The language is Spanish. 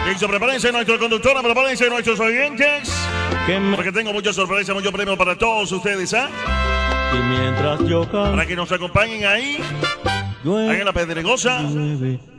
Listo, prepárense nuestro conductor, prepárense nuestros oyentes. Porque tengo muchas sorpresas, mucho premio para todos ustedes, ¿ah? Y mientras yo canto, Para que nos acompañen ahí, en la Pedregosa.